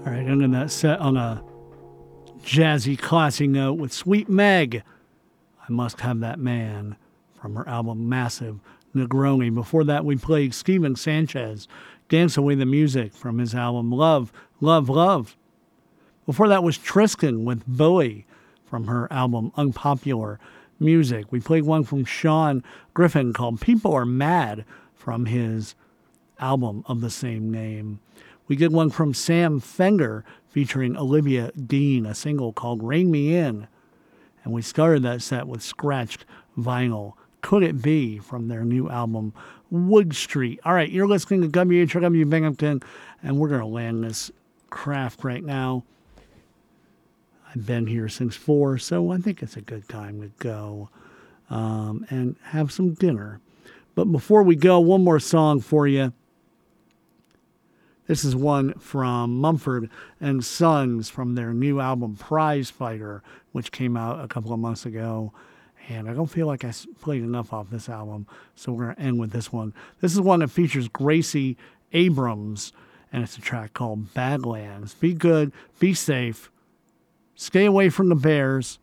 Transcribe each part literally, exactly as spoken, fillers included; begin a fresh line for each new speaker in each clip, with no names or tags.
All right, I'm going to set on a jazzy, classy note with Sweet Meg. I Must Have That Man from her album Massive Negroni. Before that, we played Steven Sanchez, Dance Away the Music from his album Love, Love, Love. Before that was Tristan with Bowie from her album Unpopular Music. We played one from Sean Griffin called People Are Mad from his album of the same name. We did one from Sam Fender featuring Olivia Dean, a single called Rain Me In. And we started that set with Scratched Vinyl, Could It Be, from their new album Wood Street. All right, you're listening to W H R W Binghamton, and we're going to land this craft right now. I've been here since four, so I think it's a good time to go um, and have some dinner. But before we go, one more song for you. This is one from Mumford and Sons from their new album Prize Fighter, which came out a couple of months ago. And I don't feel like I played enough off this album, so we're going to end with this one. This is one that features Gracie Abrams, and it's a track called Badlands. Be good, be safe, stay away from the bears.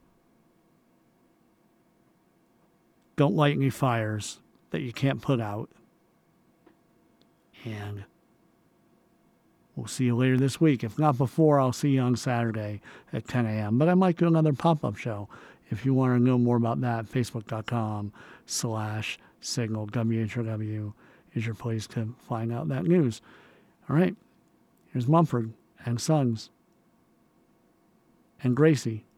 Don't light any fires that you can't put out. And we'll see you later this week. If not before, I'll see you on Saturday at ten a.m. But I might do another pop-up show. If you want to know more about that, facebook.com slash signal. W H R W is your place to find out that news. All right. Here's Mumford and Sons and Gracie.